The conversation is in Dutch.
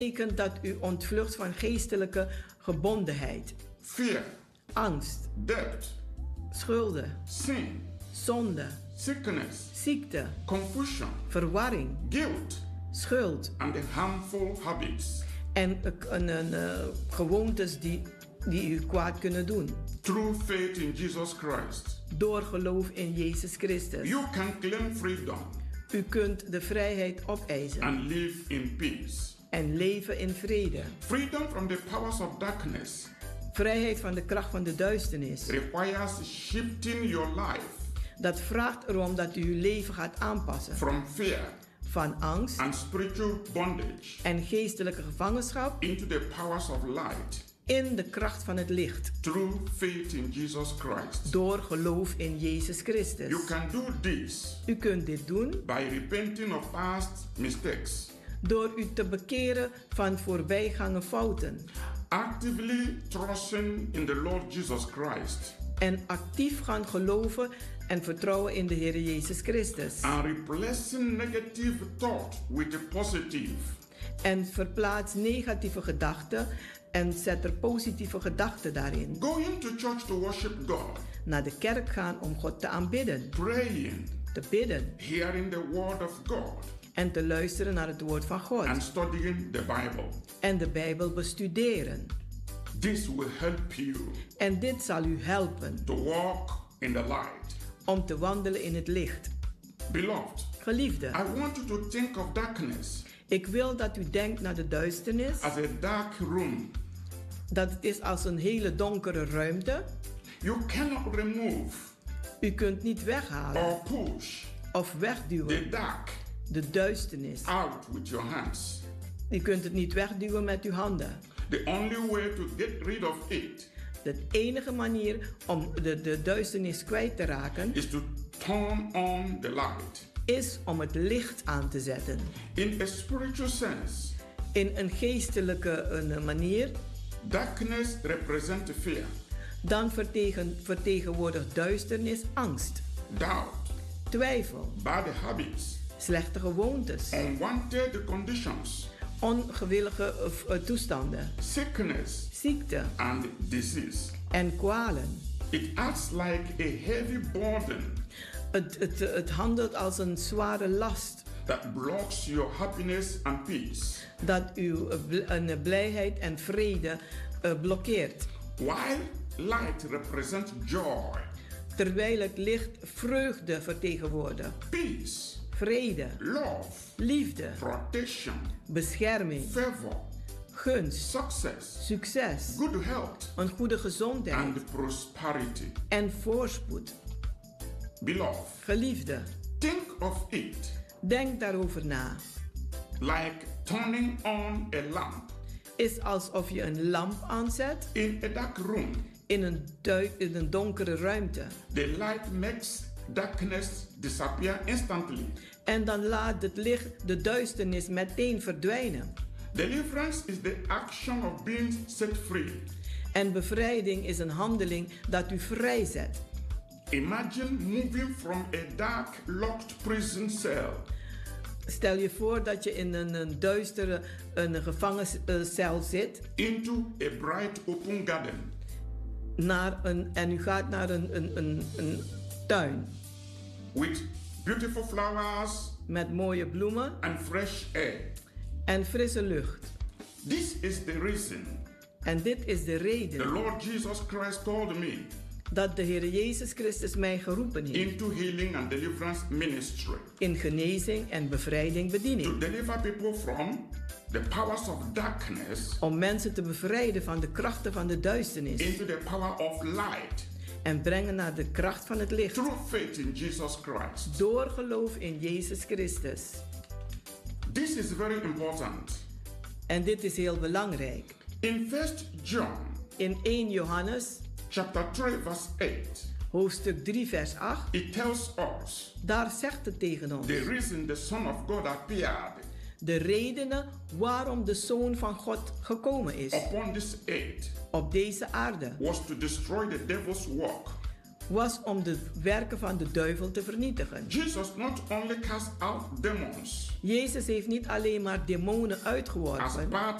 betekent dat u ontvlucht van geestelijke gebondenheid, fear, angst, debt, schulden, sin, zonde, sickness, ziekte, confusion, verwarring, guilt, schuld and the harmful habits. en gewoontes die u kwaad kunnen doen. Through faith in Jesus Christ, Door geloof in Jezus Christus. you can claim freedom U kunt de vrijheid opeisen and live in peace. en leven in vrede. Freedom from the powers of darkness Vrijheid van de kracht van de duisternis. requires shifting your life Dat vraagt erom dat u uw leven gaat aanpassen. from fear Van angst and spiritual bondage en geestelijke gevangenschap into the powers of light in de kracht van het licht. through faith in Jesus Christ. Door geloof in Jezus Christus. You can do this U kunt dit doen by repenting of past mistakes, door u te bekeren van voorbijgaande fouten. actively trusting in the Lord Jesus Christ, En actief gaan geloven en vertrouwen in de Heer Jezus Christus. and replacing negative thought with a positive. En verplaats negatieve gedachten en zet er positieve gedachten daarin. Going to church to worship God, Naar de kerk gaan om God te aanbidden, praying, te bidden hearing the word of God, en te luisteren naar het woord van God. and studying the Bible. En de Bijbel bestuderen. This will help you En dit zal u helpen to walk in the light. om te wandelen in het licht. Beloved, Geliefde, I want you to think of darkness ik wil dat u denkt naar de duisternis, as a dark room. dat het is als een hele donkere ruimte. You cannot remove U kunt niet weghalen or push of wegduwen the dark de duisternis. out with your hands. U kunt het niet wegduwen met uw handen. The only way to get rid of it De enige manier om de duisternis kwijt te raken is to turn on the light. is om het licht aan te zetten. In a spiritual sense, In een geestelijke manier, darkness represents fear, dan vertegenwoordigt duisternis angst, doubt, twijfel, bad habits, slechte gewoontes, unwanted conditions, ongewillige toestanden, sickness, ziekte and disease. en kwalen. It acts like a heavy burden Het handelt als een zware last that blocks your happiness and peace. dat uw blijheid en vrede blokkeert. While light represents joy, Terwijl het licht vreugde vertegenwoordigt, peace, vrede, love, liefde, protection, bescherming, favor, gunst, success, succes, good health, een goede gezondheid and prosperity. en voorspoed. Beloved, Geliefde, think of it denk daarover na. like turning on a lamp Is alsof je een lamp aanzet in a dark room. in een donkere ruimte. The light makes darkness disappear instantly. En dan laat het licht de duisternis meteen verdwijnen. Deliverance is the action of being set free. En bevrijding is een handeling dat u vrijzet. Imagine moving from a dark, locked prison cell Stel je voor dat je in een duistere gevangeniscel zit into a bright, open garden. en u gaat naar een tuin With beautiful flowers met mooie bloemen and fresh air. en frisse lucht. This is the reason En dit is de the reden Lord Jesus Christ called me dat de Heer Jezus Christus mij geroepen heeft into healing and deliverance ministry. in genezing en bevrijding bediening. To deliver people from the powers of darkness Om mensen te bevrijden van de krachten van de duisternis into the power of light en brengen naar de kracht van het licht. through faith in Jesus Christ. Door geloof in Jezus Christus. This is very important. En dit is heel belangrijk. In 1 John In 1 Johannes, chapter 3 verse 8, hoofdstuk 3, vers 8, it tells us daar zegt het tegen ons. the reason the Son of God appeared De redenen waarom de Zoon van God gekomen is upon this earth op deze aarde was to destroy the devil's work was om de werken van de duivel te vernietigen. Jesus not only cast out demons Jezus heeft niet alleen maar demonen as uitgeworpen part